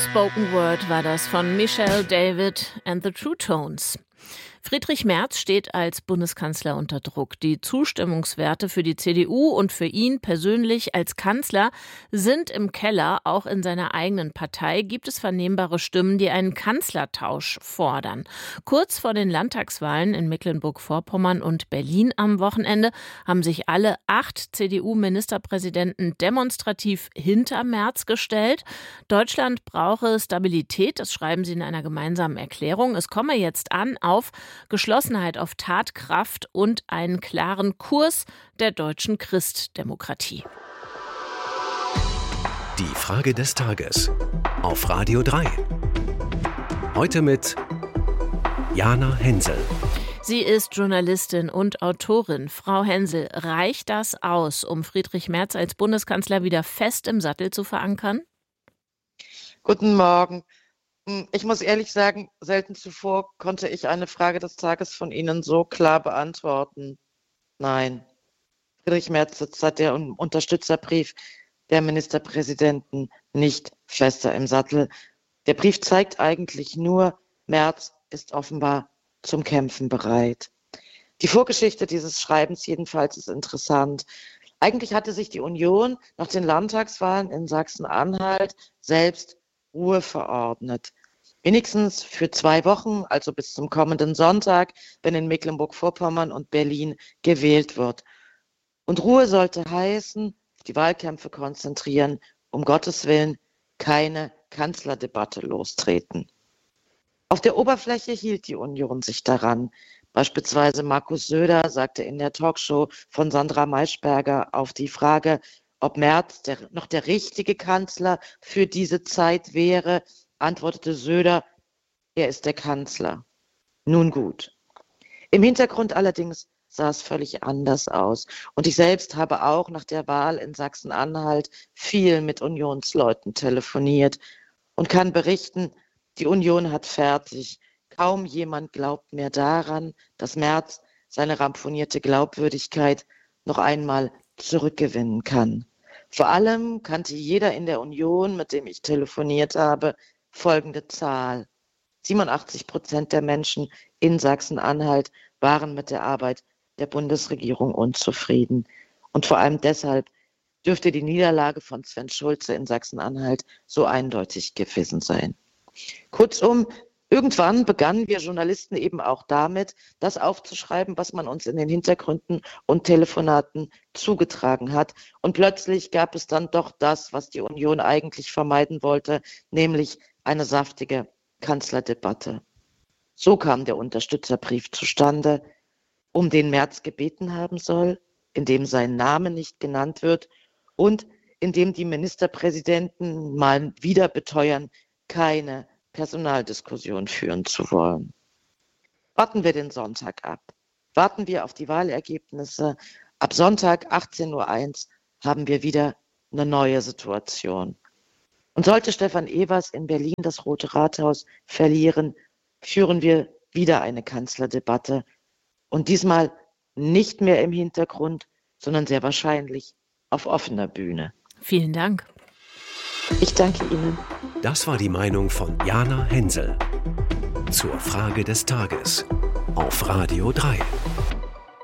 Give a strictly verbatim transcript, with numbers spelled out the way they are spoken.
Spoken Word war das von Michelle David and the True Tones. Friedrich Merz steht als Bundeskanzler unter Druck. Die Zustimmungswerte für die C D U und für ihn persönlich als Kanzler sind im Keller. Auch in seiner eigenen Partei gibt es vernehmbare Stimmen, die einen Kanzlertausch fordern. Kurz vor den Landtagswahlen in Mecklenburg-Vorpommern und Berlin am Wochenende haben sich alle acht C D U-Ministerpräsidenten demonstrativ hinter Merz gestellt. Deutschland brauche Stabilität, das schreiben sie in einer gemeinsamen Erklärung. Es komme jetzt an auf Geschlossenheit, auf Tatkraft und einen klaren Kurs der deutschen Christdemokratie. Die Frage des Tages auf Radio drei. Heute mit Jana Hensel. Sie ist Journalistin und Autorin. Frau Hensel, reicht das aus, um Friedrich Merz als Bundeskanzler wieder fest im Sattel zu verankern? Guten Morgen. Ich muss ehrlich sagen, selten zuvor konnte ich eine Frage des Tages von Ihnen so klar beantworten. Nein, Friedrich Merz sitzt seit dem Unterstützerbrief der Ministerpräsidenten nicht fester im Sattel. Der Brief zeigt eigentlich nur, Merz ist offenbar zum Kämpfen bereit. Die Vorgeschichte dieses Schreibens jedenfalls ist interessant. Eigentlich hatte sich die Union nach den Landtagswahlen in Sachsen-Anhalt selbst Ruhe verordnet. Wenigstens für zwei Wochen, also bis zum kommenden Sonntag, wenn in Mecklenburg-Vorpommern und Berlin gewählt wird. Und Ruhe sollte heißen, die Wahlkämpfe konzentrieren, um Gottes Willen keine Kanzlerdebatte lostreten. Auf der Oberfläche hielt die Union sich daran. Beispielsweise Markus Söder sagte in der Talkshow von Sandra Maischberger auf die Frage, ob Merz der, noch der richtige Kanzler für diese Zeit wäre, antwortete Söder, er ist der Kanzler. Nun gut. Im Hintergrund allerdings sah es völlig anders aus. Und ich selbst habe auch nach der Wahl in Sachsen-Anhalt viel mit Unionsleuten telefoniert und kann berichten, die Union hat fertig. Kaum jemand glaubt mehr daran, dass Merz seine ramponierte Glaubwürdigkeit noch einmal zurückgewinnen kann. Vor allem kannte jeder in der Union, mit dem ich telefoniert habe, folgende Zahl. siebenundachtzig Prozent der Menschen in Sachsen-Anhalt waren mit der Arbeit der Bundesregierung unzufrieden. Und vor allem deshalb dürfte die Niederlage von Sven Schulze in Sachsen-Anhalt so eindeutig gewesen sein. Kurzum, irgendwann begannen wir Journalisten eben auch damit, das aufzuschreiben, was man uns in den Hintergründen und Telefonaten zugetragen hat. Und plötzlich gab es dann doch das, was die Union eigentlich vermeiden wollte, nämlich eine saftige Kanzlerdebatte. So kam der Unterstützerbrief zustande, um den Merz gebeten haben soll, in dem sein Name nicht genannt wird und in dem die Ministerpräsidenten mal wieder beteuern, keine Personaldiskussion führen zu wollen. Warten wir den Sonntag ab. Warten wir auf die Wahlergebnisse. Ab Sonntag achtzehn Uhr eins haben wir wieder eine neue Situation. Und sollte Stefan Evers in Berlin das Rote Rathaus verlieren, führen wir wieder eine Kanzlerdebatte. Und diesmal nicht mehr im Hintergrund, sondern sehr wahrscheinlich auf offener Bühne. Vielen Dank. Ich danke Ihnen. Das war die Meinung von Jana Hensel zur Frage des Tages auf Radio drei.